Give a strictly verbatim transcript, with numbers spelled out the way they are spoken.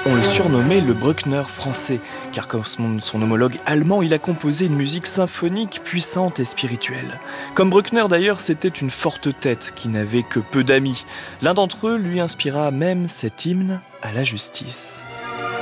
On le surnommait le Bruckner français, car comme son homologue allemand, il a composé une musique symphonique puissante et spirituelle. Comme Bruckner d'ailleurs, c'était une forte tête qui n'avait que peu d'amis. L'un d'entre eux lui inspira même cet hymne à la justice.